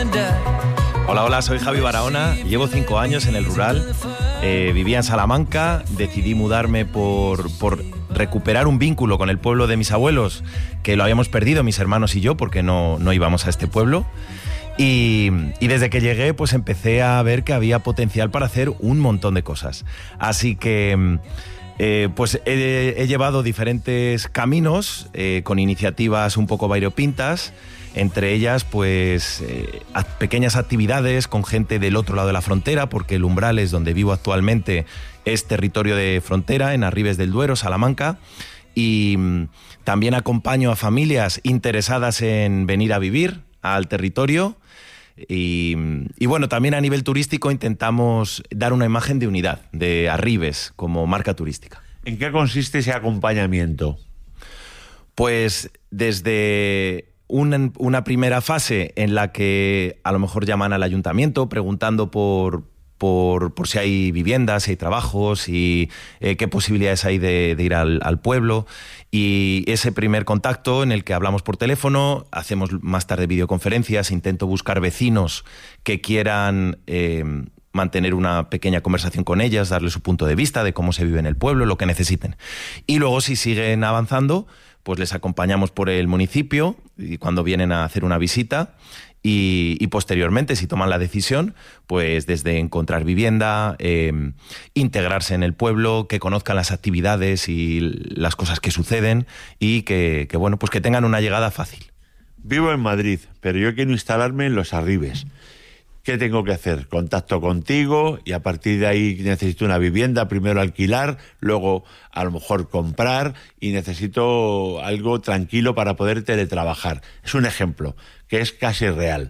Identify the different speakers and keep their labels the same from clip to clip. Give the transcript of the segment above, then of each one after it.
Speaker 1: Hola, hola, soy Javi Barahona, llevo 5 años en el rural, vivía en Salamanca, decidí mudarme por recuperar un vínculo con el pueblo de mis abuelos, que lo habíamos perdido mis hermanos y yo porque no íbamos a este pueblo. Y desde que llegué pues empecé a ver que había potencial para hacer un montón de cosas. Así que pues he llevado diferentes caminos con iniciativas un poco variopintas. Entre ellas, pues, pequeñas actividades con gente del otro lado de la frontera, porque el Umbrales, donde vivo actualmente, es territorio de frontera, en Arribes del Duero, Salamanca. Y también acompaño a familias interesadas en venir a vivir al territorio. Y bueno, también a nivel turístico intentamos dar una imagen de unidad, de Arribes como marca turística.
Speaker 2: ¿En qué consiste ese acompañamiento?
Speaker 1: Pues desde una primera fase en la que a lo mejor llaman al ayuntamiento preguntando por si hay viviendas, si hay trabajos y qué posibilidades hay de ir al pueblo. Y ese primer contacto en el que hablamos por teléfono, hacemos más tarde videoconferencias, intento buscar vecinos que quieran mantener una pequeña conversación con ellas, darles su punto de vista de cómo se vive en el pueblo, lo que necesiten. Y luego, si siguen avanzando, pues les acompañamos por el municipio y cuando vienen a hacer una visita y posteriormente, si toman la decisión, pues desde encontrar vivienda, integrarse en el pueblo, que conozcan las actividades y las cosas que suceden y que bueno, pues que tengan una llegada fácil.
Speaker 2: Vivo en Madrid, pero yo quiero instalarme en Los Arribes. ¿Qué tengo que hacer? Contacto contigo y a partir de ahí necesito una vivienda, primero alquilar, luego a lo mejor comprar y necesito algo tranquilo para poder teletrabajar. Es un ejemplo que es casi real.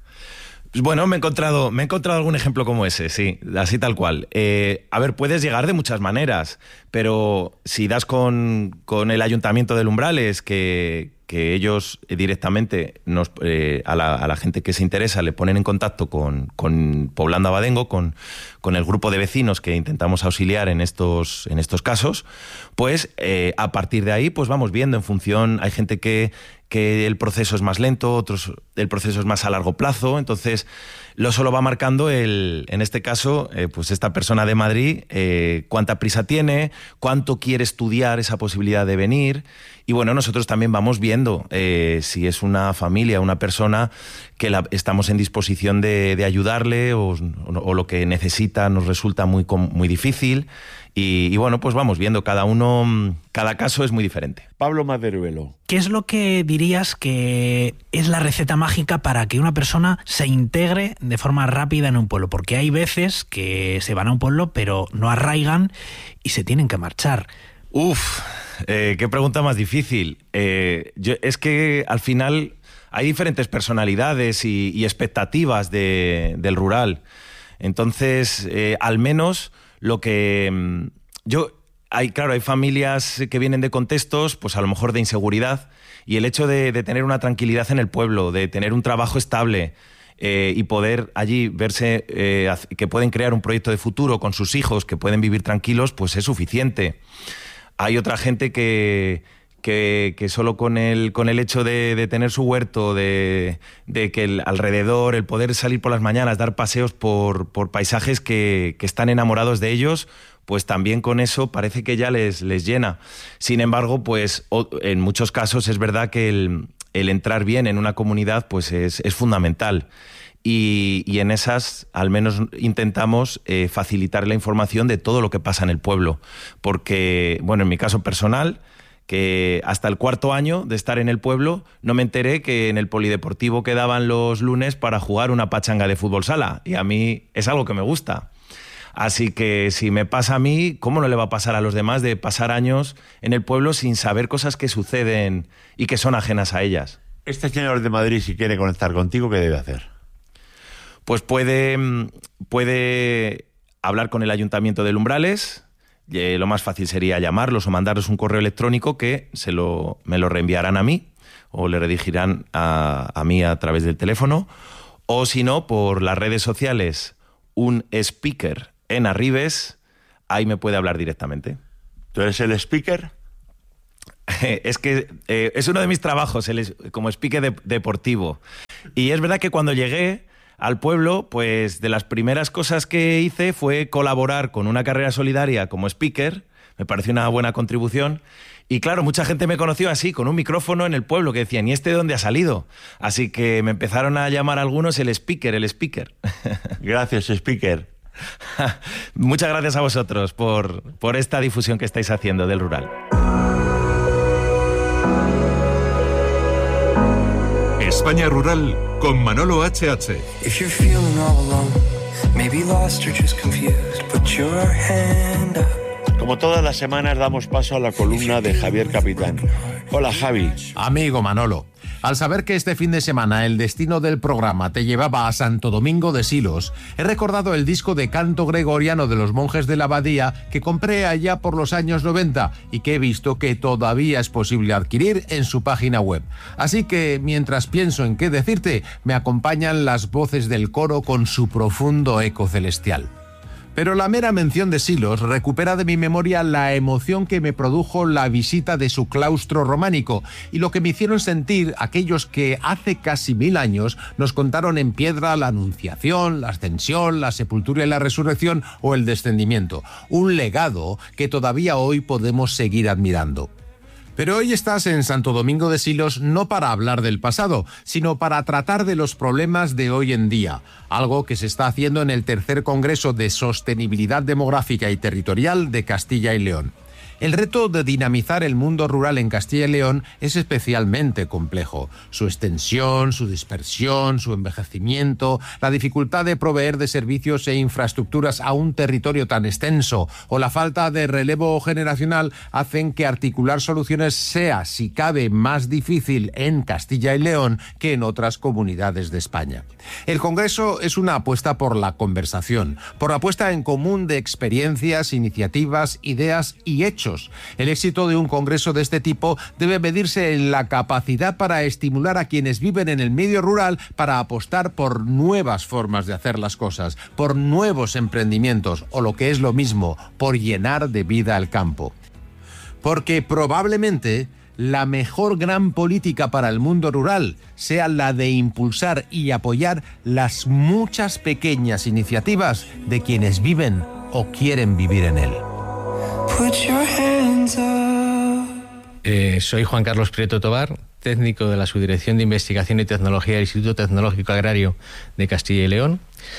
Speaker 1: Bueno, me he encontrado algún ejemplo como ese, sí, así tal cual. A ver, puedes llegar de muchas maneras, pero si das con el Ayuntamiento del Umbrales, que ellos directamente a la gente que se interesa le ponen en contacto con Poblando Abadengo, con el grupo de vecinos que intentamos auxiliar en estos casos, pues a partir de ahí pues vamos viendo en función, hay gente que el proceso es más lento, otros el proceso es más a largo plazo, entonces eso lo va marcando en este caso, pues esta persona de Madrid, cuánta prisa tiene, cuánto quiere estudiar esa posibilidad de venir. Y bueno, nosotros también vamos viendo si es una familia, una persona que estamos en disposición de ayudarle o lo que necesita nos resulta muy difícil. Y bueno, pues vamos viendo, cada caso es muy diferente.
Speaker 2: Pablo Maderuelo.
Speaker 3: ¿Qué es lo que dirías que es la receta mágica para que una persona se integre de forma rápida en un pueblo? Porque hay veces que se van a un pueblo pero no arraigan y se tienen que marchar.
Speaker 1: Qué pregunta más difícil. Es que al final hay diferentes personalidades y expectativas del rural. Entonces, al menos lo que hay familias que vienen de contextos, pues a lo mejor de inseguridad, y el hecho de tener una tranquilidad en el pueblo, de tener un trabajo estable y poder allí verse que pueden crear un proyecto de futuro con sus hijos, que pueden vivir tranquilos, pues es suficiente. Hay otra gente que solo con el hecho de tener su huerto, de que alrededor, el poder salir por las mañanas, dar paseos por paisajes que están enamorados de ellos, pues también con eso parece que ya les llena. Sin embargo, pues en muchos casos es verdad que el entrar bien en una comunidad pues es fundamental. Y en esas al menos intentamos facilitar la información de todo lo que pasa en el pueblo. Porque, bueno, en mi caso personal, que hasta el 4º año de estar en el pueblo no me enteré que en el polideportivo quedaban los lunes para jugar una pachanga de fútbol sala. Y a mí es algo que me gusta. Así que si me pasa a mí, ¿cómo no le va a pasar a los demás de pasar años en el pueblo sin saber cosas que suceden y que son ajenas a ellas?
Speaker 2: Este señor de Madrid, si quiere conectar contigo, ¿qué debe hacer?
Speaker 1: Pues puede hablar con el Ayuntamiento del Umbrales. Lo más fácil sería llamarlos o mandarles un correo electrónico que me lo reenviarán a mí o le redirigirán a mí a través del teléfono, o si no, por las redes sociales, un speaker en Arribes, ahí me puede hablar directamente.
Speaker 2: ¿Tú eres el speaker?
Speaker 1: Es que es uno de mis trabajos como speaker deportivo. Y es verdad que cuando llegué al pueblo, pues de las primeras cosas que hice fue colaborar con una carrera solidaria como speaker. Me pareció una buena contribución. Y claro, mucha gente me conoció así, con un micrófono en el pueblo, que decían, ¿y este de dónde ha salido? Así que me empezaron a llamar algunos el speaker.
Speaker 2: Gracias, speaker.
Speaker 1: Muchas gracias a vosotros por esta difusión que estáis haciendo del rural.
Speaker 4: España Rural con Manolo HH.
Speaker 5: If you're feeling all alone, maybe lost or just confused, put your hand up.
Speaker 2: Como todas las semanas damos paso a la columna de Javier Capitán. Hola, Javi.
Speaker 6: Amigo Manolo, al saber que este fin de semana el destino del programa te llevaba a Santo Domingo de Silos, he recordado el disco de canto gregoriano de los monjes de la abadía que compré allá por los años 90 y que he visto que todavía es posible adquirir en su página web. Así que, mientras pienso en qué decirte, me acompañan las voces del coro con su profundo eco celestial. Pero la mera mención de Silos recupera de mi memoria la emoción que me produjo la visita de su claustro románico y lo que me hicieron sentir aquellos que hace casi 1000 años nos contaron en piedra la Anunciación, la Ascensión, la Sepultura y la Resurrección o el Descendimiento. Un legado que todavía hoy podemos seguir admirando. Pero hoy estás en Santo Domingo de Silos no para hablar del pasado, sino para tratar de los problemas de hoy en día, algo que se está haciendo en el tercer Congreso de Sostenibilidad Demográfica y Territorial de Castilla y León. El reto de dinamizar el mundo rural en Castilla y León es especialmente complejo. Su extensión, su dispersión, su envejecimiento, la dificultad de proveer de servicios e infraestructuras a un territorio tan extenso o la falta de relevo generacional hacen que articular soluciones sea, si cabe, más difícil en Castilla y León que en otras comunidades de España. El Congreso es una apuesta por la conversación, por la puesta en común de experiencias, iniciativas, ideas y hechos. El éxito de un congreso de este tipo debe medirse en la capacidad para estimular a quienes viven en el medio rural para apostar por nuevas formas de hacer las cosas, por nuevos emprendimientos o, lo que es lo mismo, por llenar de vida el campo. Porque probablemente la mejor gran política para el mundo rural sea la de impulsar y apoyar las muchas pequeñas iniciativas de quienes viven o quieren vivir en él.
Speaker 7: Soy Juan Carlos Prieto Tobar, técnico de la Subdirección de Investigación y Tecnología del Instituto Tecnológico Agrario de Castilla y León,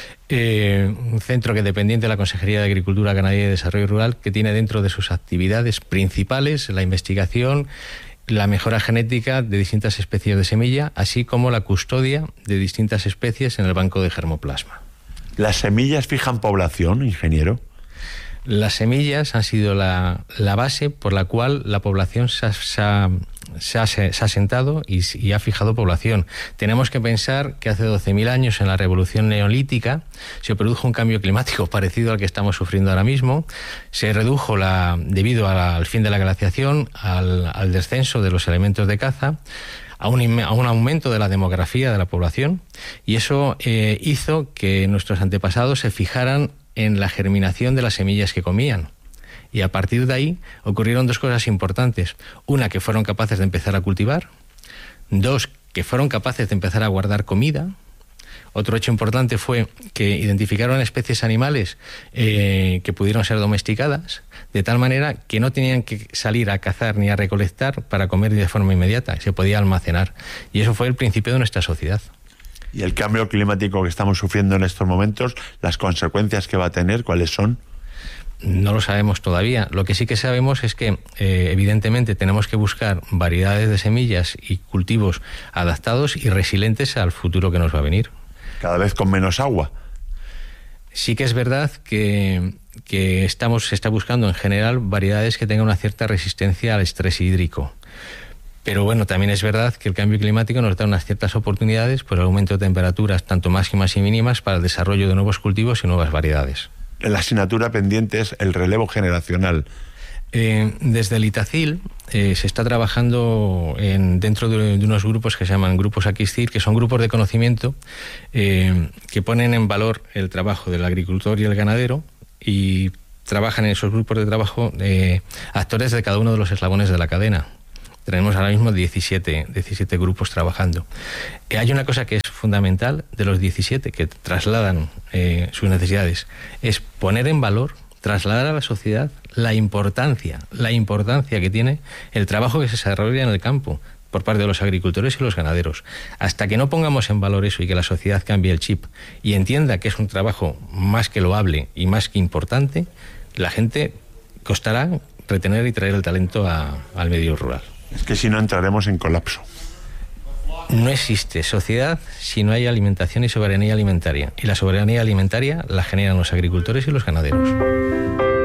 Speaker 7: un centro que dependiente de la Consejería de Agricultura, Ganadería y Desarrollo Rural, que tiene dentro de sus actividades principales la investigación, la mejora genética de distintas especies de semilla, así como la custodia de distintas especies en el banco de germoplasma.
Speaker 2: ¿Las semillas fijan población, ingeniero?
Speaker 7: Las semillas han sido la base por la cual la población se ha asentado y ha fijado población. Tenemos que pensar que hace 12.000 años, en la revolución neolítica, se produjo un cambio climático parecido al que estamos sufriendo ahora mismo. Se redujo, debido al fin de la glaciación, al descenso de los elementos de caza, a un aumento de la demografía de la población, y eso hizo que nuestros antepasados se fijaran en la germinación de las semillas que comían. Y a partir de ahí ocurrieron dos cosas importantes. Una, que fueron capaces de empezar a cultivar. Dos, que fueron capaces de empezar a guardar comida. Otro hecho importante fue que identificaron especies animales que pudieron ser domesticadas, de tal manera que no tenían que salir a cazar ni a recolectar para comer de forma inmediata, se podía almacenar. Y eso fue el principio de nuestra sociedad.
Speaker 2: ¿Y el cambio climático que estamos sufriendo en estos momentos, las consecuencias que va a tener, cuáles son?
Speaker 7: No lo sabemos todavía. Lo que sí que sabemos es que, evidentemente, tenemos que buscar variedades de semillas y cultivos adaptados y resilientes al futuro que nos va a venir.
Speaker 2: Cada vez con menos agua.
Speaker 7: Sí que es verdad que se está buscando en general variedades que tengan una cierta resistencia al estrés hídrico. Pero bueno, también es verdad que el cambio climático nos da unas ciertas oportunidades por el aumento de temperaturas, tanto máximas y mínimas, para el desarrollo de nuevos cultivos y nuevas variedades.
Speaker 2: La asignatura pendiente es el relevo generacional.
Speaker 7: Desde el Itacil se está trabajando dentro de unos grupos que se llaman grupos Aquiscir, que son grupos de conocimiento que ponen en valor el trabajo del agricultor y el ganadero, y trabajan en esos grupos de trabajo actores de cada uno de los eslabones de la cadena. Tenemos ahora mismo 17 grupos trabajando. Hay una cosa que es fundamental de los 17 que trasladan sus necesidades es poner en valor, trasladar a la sociedad la importancia que tiene el trabajo que se desarrolla en el campo por parte de los agricultores y los ganaderos. Hasta que no pongamos en valor eso y que la sociedad cambie el chip y entienda que es un trabajo más que loable y más que importante, la gente costará retener y traer el talento al medio rural.
Speaker 2: Es que si no entraremos en colapso.
Speaker 7: No existe sociedad si no hay alimentación y soberanía alimentaria. Y la soberanía alimentaria la generan los agricultores y los ganaderos.